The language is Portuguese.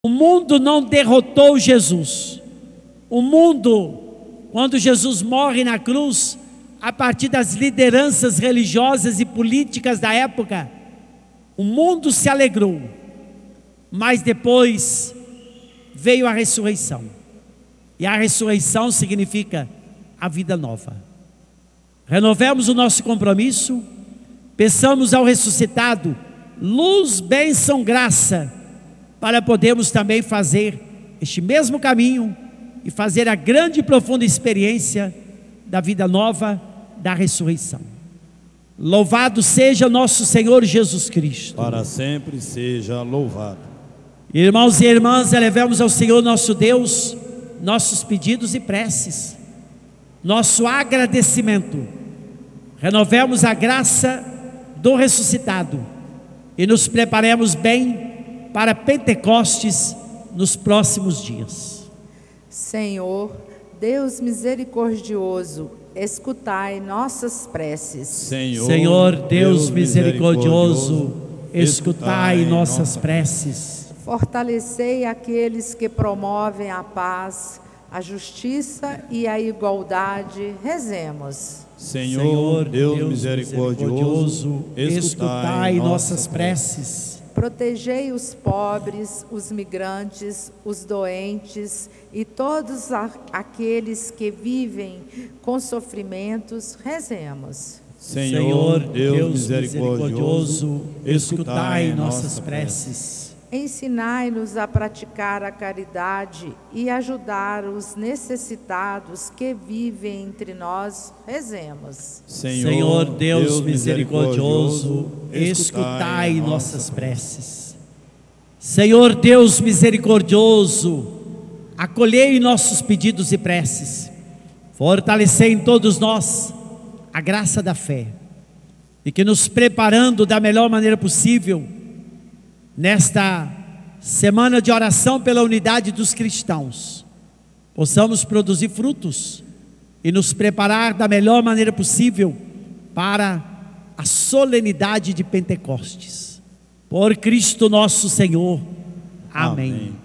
O mundo não derrotou Jesus. O mundo, quando Jesus morre na cruz, a partir das lideranças religiosas e políticas da época, o mundo se alegrou. Mas depois veio a ressurreição. E a ressurreição significa a vida nova. Renovemos o nosso compromisso, peçamos ao ressuscitado luz, bênção, graça, para podermos também fazer este mesmo caminho e fazer a grande e profunda experiência da vida nova, da ressurreição. Louvado seja nosso Senhor Jesus Cristo. Para sempre seja louvado. Irmãos e irmãs, elevemos ao Senhor nosso Deus nossos pedidos e preces, nosso agradecimento. Renovemos a graça do ressuscitado e nos preparemos bem para Pentecostes nos próximos dias. Senhor, Deus misericordioso, escutai nossas preces. Senhor Deus misericordioso, escutai nossas preces. Fortalecei aqueles que promovem a paz, a justiça e a igualdade. Rezemos. Senhor Deus misericordioso, escutai nossas preces. Protegei os pobres, os migrantes, os doentes e todos aqueles que vivem com sofrimentos. Rezemos. Senhor Deus misericordioso, escutai nossas preces. Ensinai-nos a praticar a caridade e ajudar os necessitados que vivem entre nós. Rezemos. Senhor Deus misericordioso, escutai nossas preces. Senhor Deus misericordioso, acolhei nossos pedidos e preces. Fortalecei em todos nós a graça da fé. E que nos preparando da melhor maneira possível, nesta semana de oração pela unidade dos cristãos, possamos produzir frutos e nos preparar da melhor maneira possível para a solenidade de Pentecostes. Por Cristo nosso Senhor. Amém.